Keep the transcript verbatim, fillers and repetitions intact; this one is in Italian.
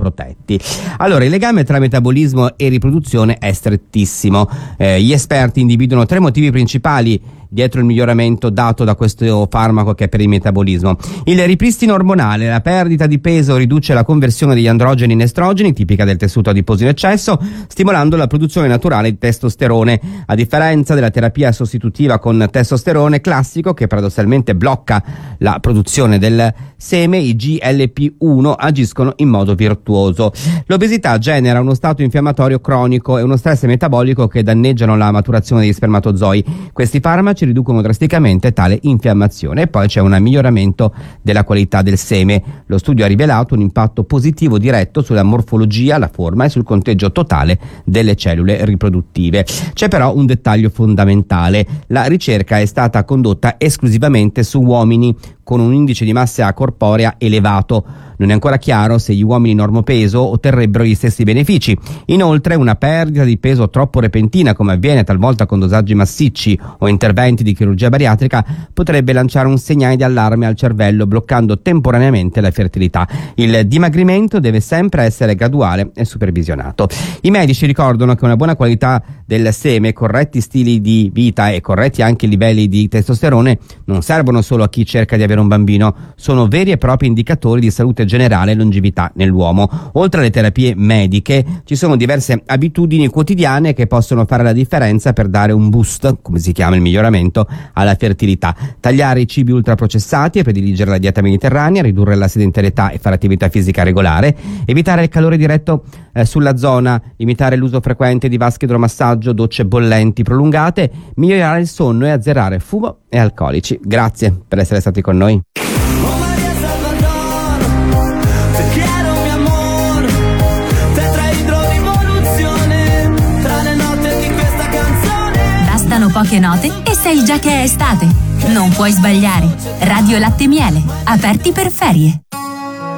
protetti. Allora, il legame tra metabolismo e riproduzione è strettissimo. Eh, gli esperti individuano tre motivi principali dietro il miglioramento dato da questo farmaco che è per il metabolismo. Il ripristino ormonale: la perdita di peso riduce la conversione degli androgeni in estrogeni, tipica del tessuto adiposo in eccesso, stimolando la produzione naturale di testosterone, a differenza della terapia sostitutiva con testosterone classico che paradossalmente blocca la produzione del seme. I G L P uno agiscono in modo virtuoso. L'obesità genera uno stato infiammatorio cronico e uno stress metabolico che danneggiano la maturazione degli spermatozoi. Questi farmaci riducono drasticamente tale infiammazione. E poi c'è un miglioramento della qualità del seme. Lo studio ha rivelato un impatto positivo diretto sulla morfologia, la forma e sul conteggio totale delle cellule riproduttive. C'è però un dettaglio fondamentale: la ricerca è stata condotta esclusivamente su uomini con un indice di massa corporea elevato. Non è ancora chiaro se gli uomini normopeso otterrebbero gli stessi benefici. Inoltre, una perdita di peso troppo repentina, come avviene talvolta con dosaggi massicci o interventi di chirurgia bariatrica, potrebbe lanciare un segnale di allarme al cervello, bloccando temporaneamente la fertilità. Il dimagrimento deve sempre essere graduale e supervisionato. I medici ricordano che una buona qualità del seme, corretti stili di vita e corretti anche i livelli di testosterone non servono solo a chi cerca di avere un bambino, sono veri e propri indicatori di salute generale e longevità nell'uomo. Oltre alle terapie mediche, ci sono diverse abitudini quotidiane che possono fare la differenza per dare un boost, come si chiama il miglioramento, alla fertilità. Tagliare i cibi ultraprocessati e prediligere la dieta mediterranea, ridurre la sedentarietà e fare attività fisica regolare, evitare il calore diretto eh, sulla zona, limitare l'uso frequente di vasche idromassaggio, docce bollenti prolungate, migliorare il sonno e azzerare fumo e alcolici. Grazie per essere stati con noi. Bastano poche note e sai già che è estate. Non puoi sbagliare. Radio Latte Miele, aperti per ferie.